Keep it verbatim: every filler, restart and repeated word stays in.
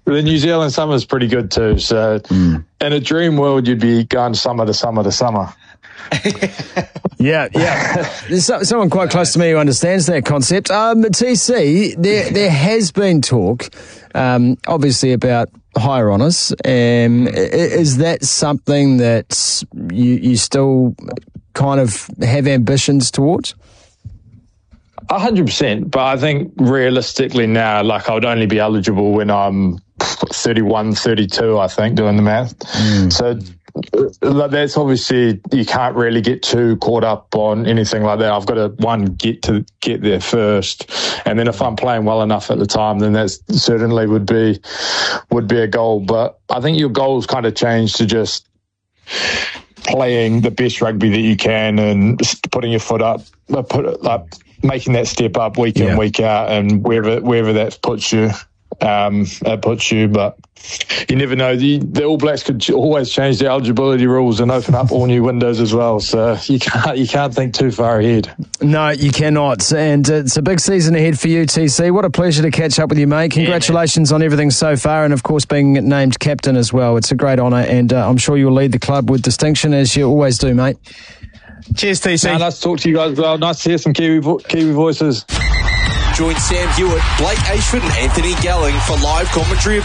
the New Zealand summer is pretty good too. So mm. in a dream world, you'd be going summer to summer to summer. yeah, yeah. There's someone quite close to me who understands that concept. Um, T C, there there has been talk, um, obviously, about higher honours. Um, is that something that you you still kind of have ambitions towards? A hundred percent, but I think realistically now, like I would only be eligible when I'm thirty-one, thirty-two, I think, doing the math. Mm. So that's obviously, you can't really get too caught up on anything like that. I've got to, one, get to get there first, and then if I'm playing well enough at the time, then that certainly would be would be a goal. But I think your goals kind of change to just playing the best rugby that you can and putting your foot up, put it up, making that step up week in, yeah. week out, and wherever wherever that puts you, um, it puts you. But you never know. The, the All Blacks could always change their eligibility rules and open up all new windows as well. So you can't you can't think too far ahead. No, you cannot. And it's a big season ahead for you, T C. What a pleasure to catch up with you, mate. Congratulations yeah, on everything so far, and of course being named captain as well. It's a great honour, and uh, I'm sure you'll lead the club with distinction as you always do, mate. Cheers, T C. No, nice to talk to you guys as well. Nice to hear some Kiwi, vo- Kiwi voices. Join Sam Hewitt, Blake Ashford and Anthony Gelling for live commentary